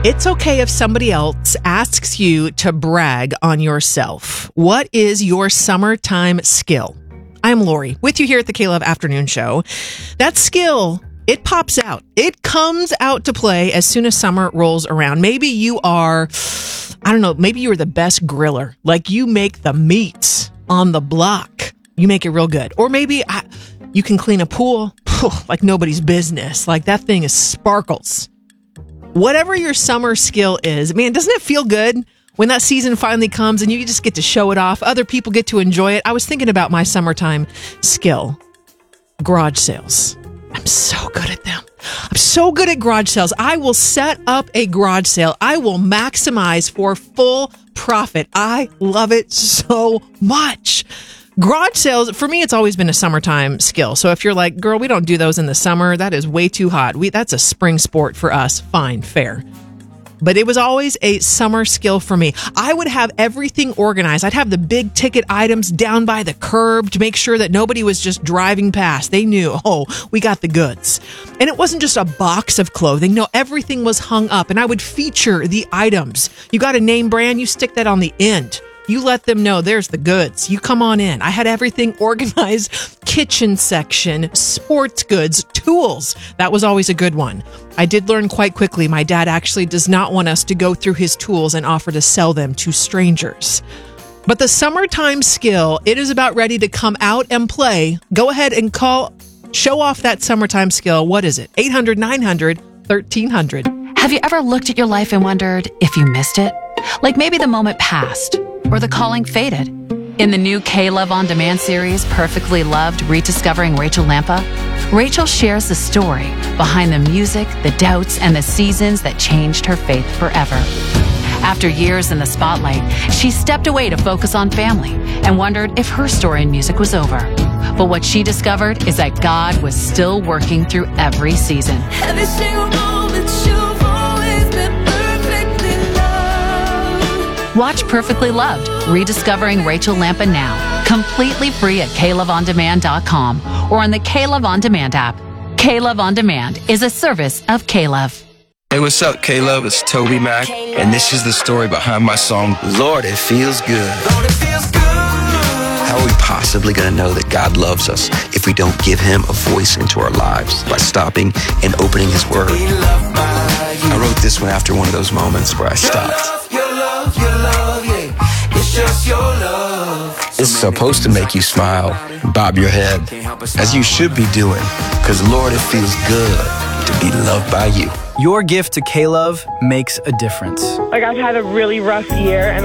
It's okay if somebody else asks you to brag on yourself. What is your summertime skill? I'm Lori, with you here at the K-Love Afternoon Show. That skill, it pops out. It comes out to play as soon as summer rolls around. Maybe you are, maybe you're the best griller. Like you make the meats on the block. You make it real good. Or maybe you can clean a pool like nobody's business. Like that thing is sparkles. Whatever your summer skill is, man, doesn't it feel good when that season finally comes and you just get to show it off? Other people get to enjoy it. I was thinking about my summertime skill. Garage sales. I'm so good at them. I'm so good at garage sales. I will set up a garage sale. I will maximize for full profit. I love it so much. Garage sales, for me, it's always been a summertime skill. So if you're like, girl, we don't do those in the summer, that is way too hot. That's a spring sport for us. Fine, fair. But it was always a summer skill for me. I would have everything organized. I'd have the big ticket items down by the curb to make sure that nobody was just driving past. They knew, we got the goods. And it wasn't just a box of clothing. No, everything was hung up. And I would feature the items. You got a name brand, you stick that on the end. You let them know there's the goods. You come on in. I had everything organized. Kitchen section, sports goods, tools. That was always a good one. I did learn quite quickly my dad actually does not want us to go through his tools and offer to sell them to strangers. But the summertime skill, it is about ready to come out and play. Go ahead and show off that summertime skill. What is it? 800-900-1300. Have you ever looked at your life and wondered if you missed it? Like maybe the moment passed or the calling faded. In the new K-Love On Demand series, Perfectly Loved, Rediscovering Rachel Lampa, Rachel shares the story behind the music, the doubts, and the seasons that changed her faith forever. After years in the spotlight, she stepped away to focus on family and wondered if her story in music was over. But what she discovered is that God was still working through every season. Every single moment you've always been perfectly loved. Watch Perfectly Loved, Rediscovering Rachel Lampa now, completely free at KLoveOnDemand.com or on the K-Love On Demand app. K-Love On Demand is a service of K-Love. Hey, what's up, K-Love? It's Toby Mac, and this is the story behind my song, Lord, It Feels Good. Lord, it feels good. How are we possibly going to know that God loves us if we don't give him a voice into our lives by stopping and opening his word? Be loved by you. I wrote this one after one of those moments where I stopped. Your love, yeah. It's just your love. It's supposed to make you smile, bob your head, as you should be doing, because Lord, it feels good to be loved by you. Your gift to K-Love makes a difference. Like, I've had a really rough year, and